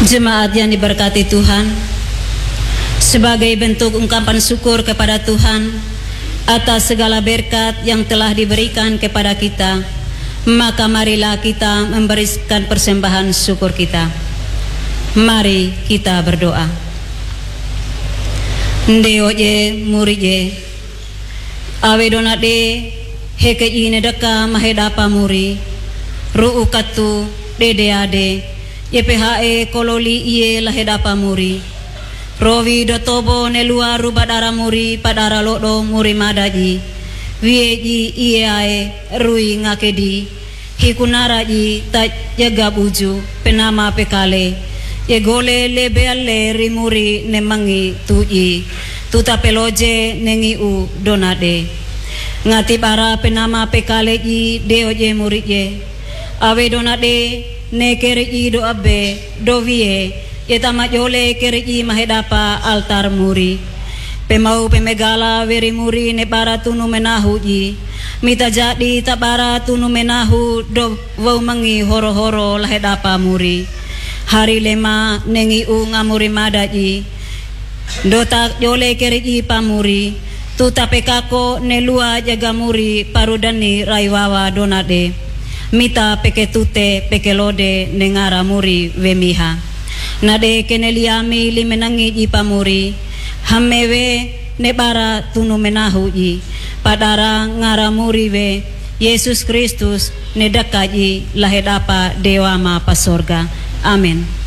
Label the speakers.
Speaker 1: Jemaat yang diberkati Tuhan, sebagai bentuk ungkapan syukur kepada Tuhan atas segala berkat yang telah diberikan kepada kita, maka marilah kita memberikan persembahan syukur kita. Mari kita berdoa. Ndeo je muri je awe donade heke ine deka mahedapa muri ru'u katu dede ade YPHE kololi iye lahedapa muri rowi dotobo nelua rubadara muri padara lodo muri madaji wieji iye ae rui ngakedi hikunaraji tak jaga buju penama pekale ye gole lebe alle rimuri nemangi tuji tuta peloje nengi u donade ngati bara penama pekale ji deoje murije awe donade ne keri do abe do vie yetama jole keri mahedapa altar muri pemau pemegala veri muri ne para tunu menahu ji mita jadi tabara tunu menahu do wau mangi horo-horo lahedapa muri hari lema nengi u ngamuri madaji do tak jole keri pamuri tu tapekako nelua jagamuri parudani raiwawa donade mita peketute pekelode nengara muri wemiha nade keneliami limenangi ipamuri hamewe nebara tunu menahu i padara ngara muri we Yesus Kristus nedakaji lahedapa dewa ma pasorga. Amin.